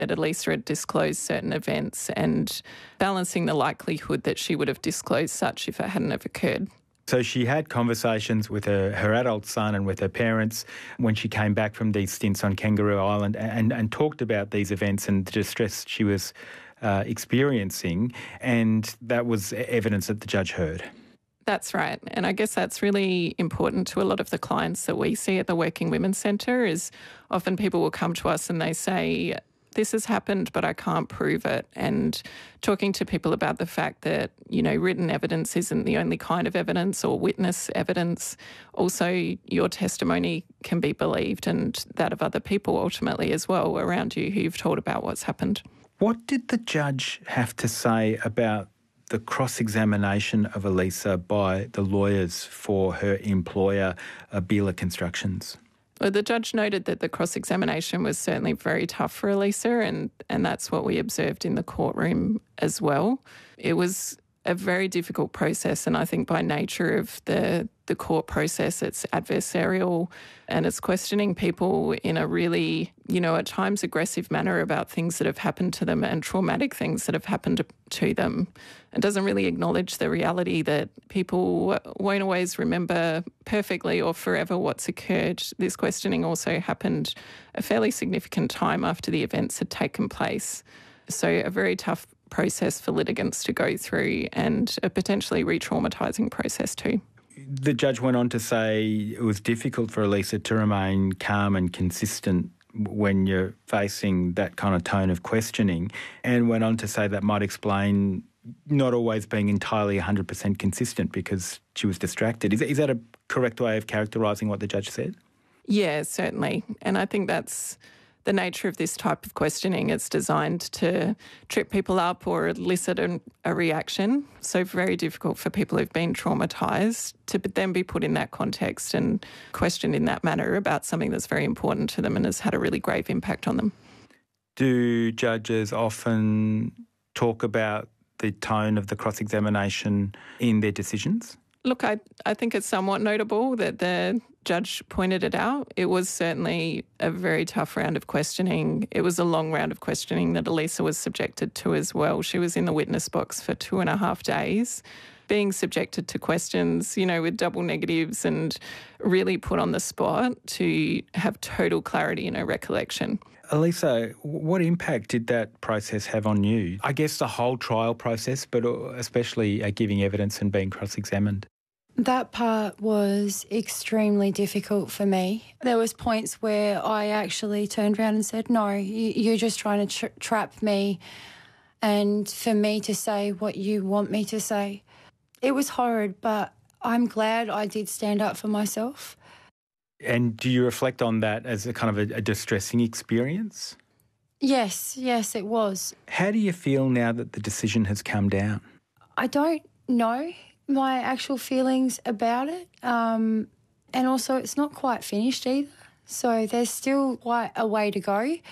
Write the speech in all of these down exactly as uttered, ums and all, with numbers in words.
that Elisa had disclosed certain events and balancing the likelihood that she would have disclosed such if it hadn't have occurred. So she had conversations with her, her adult son and with her parents when she came back from these stints on Kangaroo Island and, and talked about these events and the distress she was uh, experiencing, and that was evidence that the judge heard. That's right. And I guess that's really important to a lot of the clients that we see at the Working Women's Centre is often people will come to us and they say, this has happened, but I can't prove it. And talking to people about the fact that, you know, written evidence isn't the only kind of evidence or witness evidence. Also, your testimony can be believed and that of other people ultimately as well around you who you've told about what's happened. What did the judge have to say about the cross-examination of Elisa by the lawyers for her employer, Abela Constructions? Well, the judge noted that the cross-examination was certainly very tough for Elisa, and, and that's what we observed in the courtroom as well. It was a very difficult process, and I think by nature of the, the court process, it's adversarial and it's questioning people in a really, you know, at times aggressive manner about things that have happened to them and traumatic things that have happened to them. It doesn't really acknowledge the reality that people won't always remember perfectly or forever what's occurred. This questioning also happened a fairly significant time after the events had taken place. So a very tough process for litigants to go through and a potentially re-traumatising process too. The judge went on to say it was difficult for Elisa to remain calm and consistent when you're facing that kind of tone of questioning, and went on to say that might explain not always being entirely one hundred percent consistent because she was distracted. Is, is that a correct way of characterising what the judge said? Yeah, certainly. And I think that's the nature of this type of questioning. It's designed to trip people up or elicit a, a reaction. So very difficult for people who've been traumatised to then be put in that context and questioned in that manner about something that's very important to them and has had a really grave impact on them. Do judges often talk about the tone of the cross-examination in their decisions? Look, I, I think it's somewhat notable that the judge pointed it out. It was certainly a very tough round of questioning. It was a long round of questioning that Elisa was subjected to as well. She was in the witness box for two and a half days, being subjected to questions, you know, with double negatives and really put on the spot to have total clarity in her recollection. Elisa, what impact did that process have on you? I guess the whole trial process, but especially uh, giving evidence and being cross-examined. That part was extremely difficult for me. There was points where I actually turned around and said, no, you're just trying to tra- trap me and for me to say what you want me to say. It was horrid, but I'm glad I did stand up for myself. And do you reflect on that as a kind of a, a distressing experience? Yes, yes, it was. How do you feel now that the decision has come down? I don't know my actual feelings about it. Um, and also it's not quite finished either. So there's still quite a way to go. I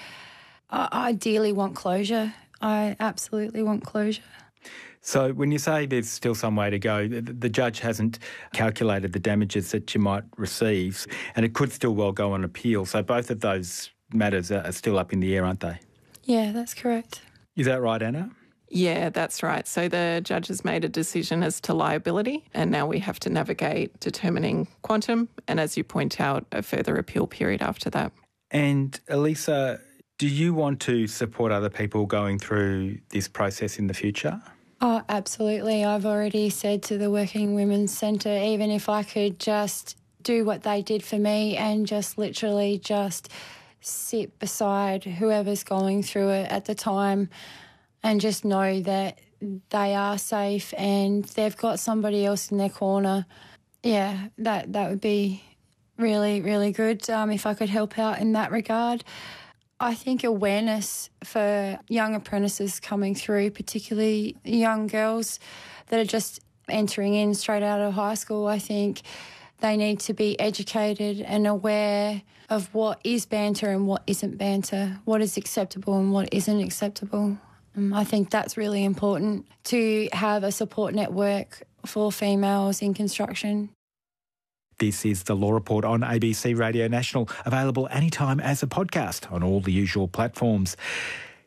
ideally want closure. I absolutely want closure. So when you say there's still some way to go, the, the judge hasn't calculated the damages that you might receive, and it could still well go on appeal. So both of those matters are still up in the air, aren't they? Yeah, that's correct. Is that right, Anna? Yeah, that's right. So the judge has made a decision as to liability, and now we have to navigate determining quantum and, as you point out, a further appeal period after that. And Elisa, do you want to support other people going through this process in the future? Oh, absolutely. I've already said to the Working Women's Centre, even if I could just do what they did for me and just literally just sit beside whoever's going through it at the time and just know that they are safe and they've got somebody else in their corner. Yeah, that, that would be really, really good um, if I could help out in that regard. I think awareness for young apprentices coming through, particularly young girls that are just entering in straight out of high school, I think they need to be educated and aware of what is banter and what isn't banter, what is acceptable and what isn't acceptable. Um, I think that's really important to have a support network for females in construction. This is The Law Report on A B C Radio National, available anytime as a podcast on all the usual platforms.